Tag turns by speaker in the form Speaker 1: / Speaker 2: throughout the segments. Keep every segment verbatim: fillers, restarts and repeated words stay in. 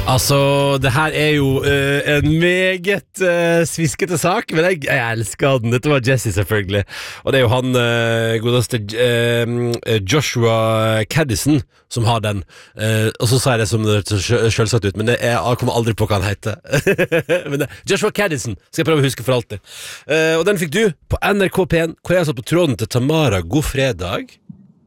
Speaker 1: Altså, det her er jo uh, en meget uh, sviskete sak, men jeg, jeg elsker den. Dette var Jesse, selvfølgelig. Og det er jo han uh, godeste uh, Joshua Caddison som har den. Uh, og så sa jeg det som det selvsagt ut, men det er, jeg kommer aldri på hva han heter. men det, Joshua Caddison skal jeg prøve å huske for alltid. Uh, og den fikk du på N R K P én, hvor jeg satt på tråden til Tamara. God fredag.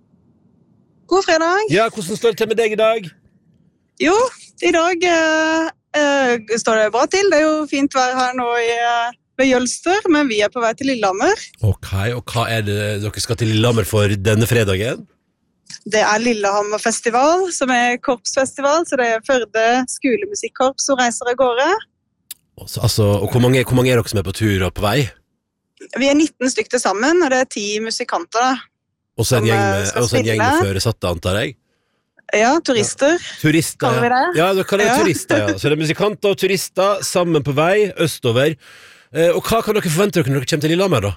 Speaker 2: God fredag.
Speaker 1: Ja, hvordan står det til med deg i dag?
Speaker 2: Jo, i dag uh, uh, står det bra til. Det er jo fint vær her nå i, uh, ved Jølster, men vi er på vei til Lillehammer.
Speaker 1: Ok, og hva er det dere skal til Lillehammer for denne fredagen?
Speaker 2: Det er Lillehammerfestival, som er korpsfestival, så det er Førde skolemusikkorps som reiser av gårde.
Speaker 1: Altså, altså, og hvor mange, hvor mange er dere som er på tur og på vei?
Speaker 2: Vi er nitten stykker sammen, og det er ti musikanter da.
Speaker 1: Og så en gjeng med, også en gjeng med føresatte, antar jeg?
Speaker 2: Ja, turister.
Speaker 1: Ja. Turister,
Speaker 2: kaller vi det?
Speaker 1: Ja, da kaller det ja. turister, ja. Så det er musikanter og turister sammen på vei, østover. Eh, og hva kan dere forvente dere når dere kommer til Lillehammer, da?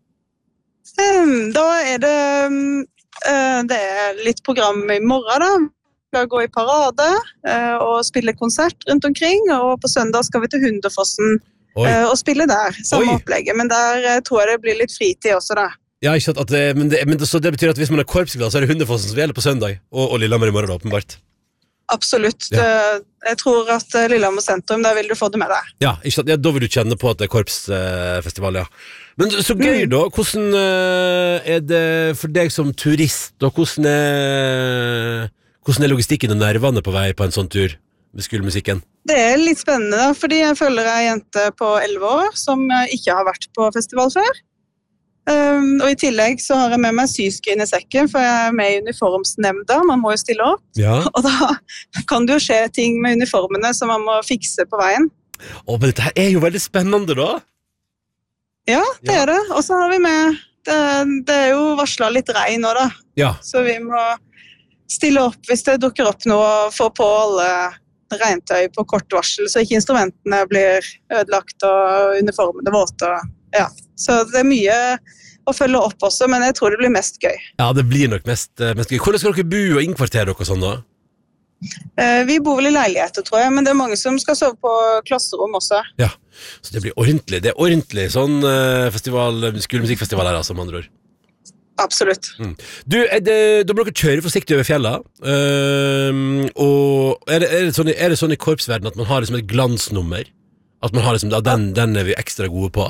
Speaker 2: Um, da er det, um, uh, det er litt program i morgen, da. Vi skal gå i parade uh, og spille konsert rundt omkring, og på søndag skal vi til Hunderfossen uh, og spille der, samme Oi. opplegget. Men der uh, tror jeg det blir litt fritid også, da. Ja, ikke sant, at det, men, det, men det, så det betyr at hvis man er korpsglad, så er det Hunderfossen som gjelder på søndag, og, og Lillehammer i morgen, åpenbart. Absolutt. Ja. Det, jeg tror at Lillehammer sentrum, der vil du få det med deg. Ja, ikke sant, ja, da vil du kjenne på at det er korpsfestival, ja. Men så gøy da, hvordan uh, er det for deg som turist, og hvordan er, hvordan er logistikken og nervene på vei på en sånn tur med skolemusikken? Det er litt spennende da, fordi jeg følger en jente på elleve år som ikke har vært på festival før. Um, og i tillegg så har jeg med meg syskrin i sekken, for jeg er med i uniformsnemnda, man må jo stille opp. Ja. Og da kan det jo skje ting med uniformene som man må fikse på veien. Å, men dette her er jo veldig spennende da. Ja, det ja. er det. Og så har vi med, det, det er jo varslet litt regn nå da. Ja. Så vi må stille opp hvis det dukker opp noe og få på alle regntøy på kort varsel, så ikke instrumentene blir ødelagt og uniformene våte. Ja, så det er mye å følge opp også, men jeg tror det blir mest gøy. Ja, det blir nok mest, mest gøy. Hvordan skal dere bo og innkvartere dere og sånn da? Eh, vi bor vel i leiligheter, tror jeg, men det er mange som skal sove på klasserom også. Ja, så det blir ordentlig. Det er ordentlig sånn festival, skolemusikkfestival her, altså, med andre ord. Absolutt. Mm. Du, er det, da må dere kjøre forsiktig over fjellet, um, og er det, er, det sånn, er det sånn i korpsverden at man har liksom et glansnummer? At man har liksom, ja, den, den er vi ekstra gode på?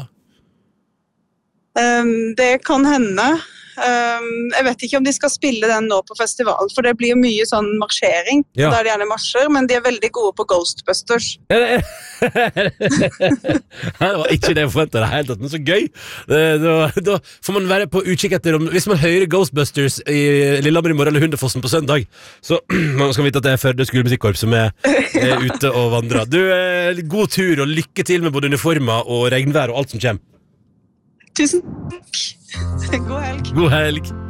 Speaker 2: Um, det kan hende. Um, jeg vet ikke om de skal spille den nå på festivalen, for det blir jo mye sånn marsjering, ja. Der de gjerne marsjer, men de er veldig gode på Ghostbusters. det var ikke det jeg forventet det helt, men så gøy. Da, da får man være på utkikk etter, om, hvis man hører Ghostbusters i Lillehammer i morgen eller Hunderfossen på søndag, så man skal vite at det er Førde skolemusikkorps som er, er ute og vandrer. Du, god tur og lykke til med både uniformer og regnvær og alt som kommer. Tusen takk. God helg. God helg.